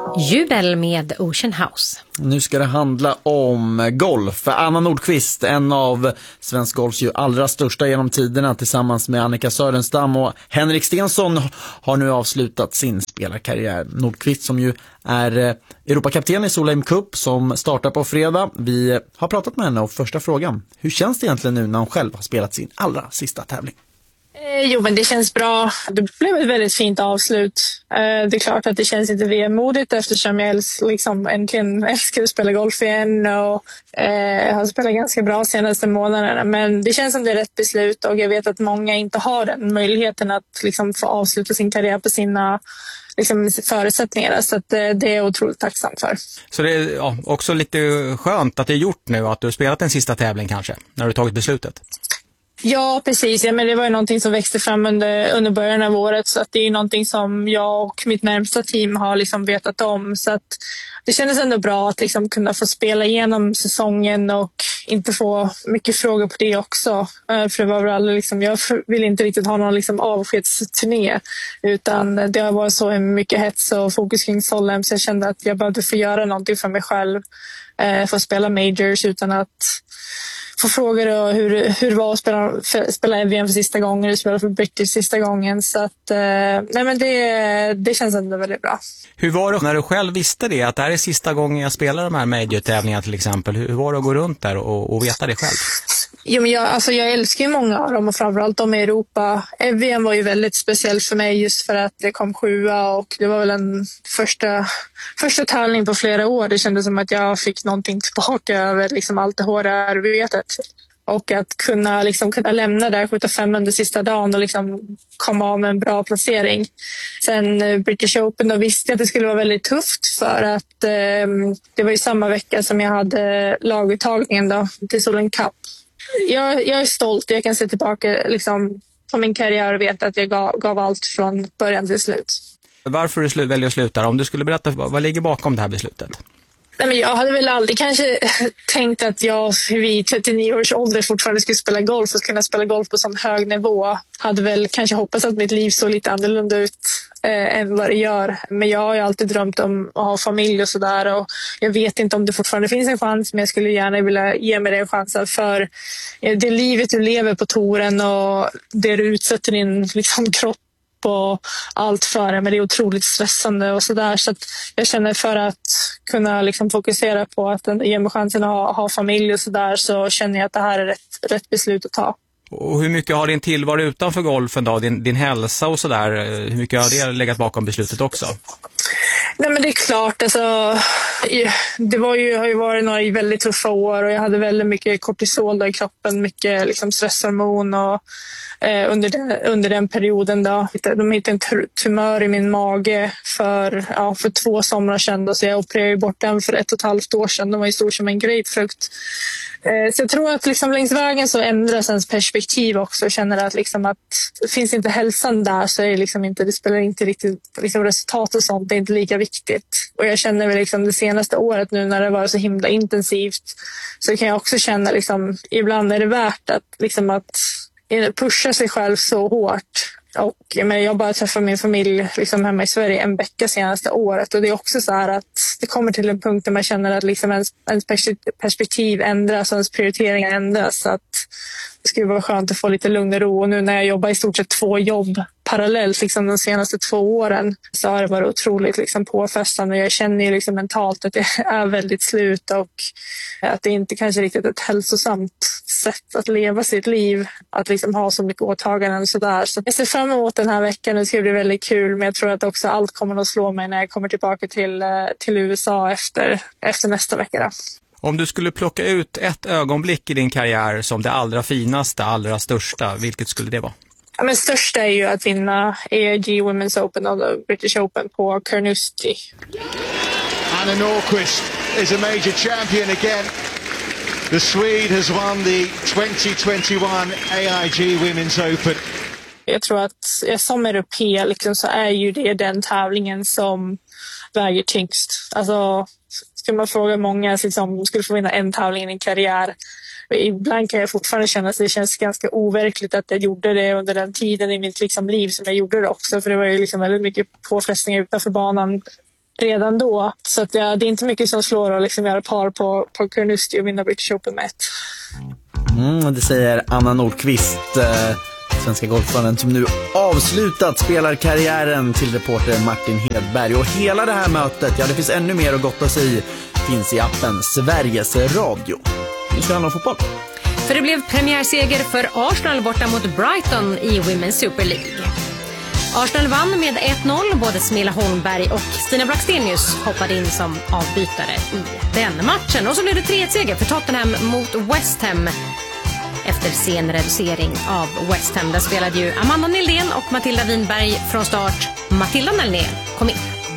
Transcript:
Jubel med Ocean House. Nu ska det handla om golf. Anna Nordqvist, en av svensk golfs ju allra största genom tiderna, tillsammans med Annika Sörenstam och Henrik Stenson, har nu avslutat sin spelarkarriär. Nordqvist som ju är Europakapten i Solheim Cup som startar på fredag. Vi har pratat med henne och första frågan: hur känns det egentligen nu när hon själv har spelat sin allra sista tävling? Jo, men det känns bra. Det blev ett väldigt fint avslut. Det är klart att det känns inte vemodigt eftersom jag äntligen älskar att spela golf igen och har spelat ganska bra de senaste månaderna. Men det känns som det är rätt beslut och jag vet att många inte har den möjligheten att få avsluta sin karriär på sina förutsättningar. Så att det är jag otroligt tacksam för. Så det är också lite skönt att det är gjort nu, att du har spelat en sista tävling kanske, när du tagit beslutet? Ja, precis. Ja, men det var ju någonting som växte fram under början av året, så att det är någonting som jag och mitt närmsta team har vetat om. Så att det kändes ändå bra att kunna få spela igenom säsongen och inte få mycket frågor på det också. För det var väl aldrig, jag vill inte riktigt ha någon avskedsturné, utan det har varit så mycket hets och fokus kring Solheim, så jag kände att jag behövde få göra någonting för mig själv. Få spela majors utan att få frågor och hur det var att spela EVM för sista gången och spela för British sista gången. Så att, det känns ändå väldigt bra. Hur var det när du själv visste det, att det här är sista gången jag spelar de här major-tävlingarna till exempel? Hur var det att gå runt där och veta det själv? Jo, men jag älskar ju många av dem och framförallt de i Europa. EVM var ju väldigt speciellt för mig just för att det kom 7:a och det var väl en första tävling på flera år. Det kändes som att jag fick någonting tillbaka över allt det hårda arbetet. Och att kunna lämna där 75 under sista dagen och komma av med en bra placering. Sen British Open, då visste jag att det skulle vara väldigt tufft för att det var ju samma vecka som jag hade laguttagningen då, till Solheim Cup. Jag är stolt. Jag kan se tillbaka på min karriär och veta att jag gav allt från början till slut. Varför du väljer att sluta? Om du skulle berätta, vad ligger bakom det här beslutet? Nej, men jag hade väl aldrig kanske tänkt att jag vid 39 års ålder fortfarande skulle spela golf och kunna spela golf på sån hög nivå. Hade väl kanske hoppats att mitt liv såg lite annorlunda ut än vad det gör. Men jag har ju alltid drömt om att ha familj och sådär. Och jag vet inte om det fortfarande finns en chans, men jag skulle gärna vilja ge mig den chansen. För det livet du lever på touren och det du utsätter din kropp och allt för det, men det är otroligt stressande och sådär, så att jag känner för att kunna fokusera på att ge mig chansen att ha familj och sådär, så känner jag att det här är rätt beslut att ta. Och hur mycket har din tillvaro utanför golfen då, din hälsa och sådär, hur mycket har det legat bakom beslutet också? Nej, men det är klart, det har ju varit några väldigt tuffa år och jag hade väldigt mycket kortisol i kroppen, mycket stresshormon och under den perioden då. De hittade en tumör i min mage för 2 somrar sedan, så jag opererade bort den för 1,5 år sedan. Den var ju stor som en grapefrukt. Så jag tror att längs vägen så ändras ens perspektiv också. Jag känner att finns inte hälsan där, så är det inte, det spelar inte riktigt resultat och sånt, det är inte lika viktigt. Och jag känner väl det senaste året nu när det var så himla intensivt, så kan jag också känna ibland är det värt att pusha sig själv så hårt. Och jag bara träffade min familj hemma i Sverige en vecka senaste året, och det är också så här att det kommer till en punkt där man känner att ens perspektiv ändras och ens prioriteringar ändras, så att det skulle vara skönt att få lite lugn och ro. Och nu när jag jobbar i stort sett 2 jobb parallellt de senaste 2 åren, så har det varit otroligt påfrestande. Jag känner ju mentalt att jag är väldigt slut och att det inte kanske riktigt är ett hälsosamt sätt att leva sitt liv, att ha så mycket åtaganden och sådär. Så jag ser fram emot den här veckan, det ska bli väldigt kul, men jag tror att också allt kommer att slå mig när jag kommer tillbaka till USA efter nästa vecka då. Om du skulle plocka ut ett ögonblick i din karriär som det allra finaste, allra största, vilket skulle det vara? Ja, men största är ju att vinna AIG Women's Open och British Open på Carnoustie. Anna Nordqvist is a major champion again. The Swede has won the 2021 AIG Women's Open. Jag tror att som europé så är ju det den tävlingen som väger tyngst. Skulle man fråga många som skulle få vinna en tävling i en karriär, ibland kan jag fortfarande känna att det känns ganska overkligt att jag gjorde det under den tiden i mitt liv som jag gjorde det också, för det var ju väldigt mycket påfrestningar utanför banan redan då. Så att det är inte mycket som slår att liksom göra par på Carnoustie och vinna British Open med 1. Det säger Anna Nordqvist, svenska golfaren som nu avslutat spelarkarriären, till reporter Martin Hedberg. Och hela det här mötet, det finns ännu mer att gotta sig i, finns i appen Sveriges Radio. Nu ska det handla om fotboll. För det blev premiärseger för Arsenal borta mot Brighton i Women's Super League. Arsenal vann med 1-0, både Smilla Holmberg och Stina Blackstenius hoppade in som avbytare i den matchen. Och så blev det 3-1-seger för Tottenham mot West Ham efter sen reducering av West Ham. Där spelade ju Amanda Nildén och Matilda Winberg från start. Matilda Nildén kom in.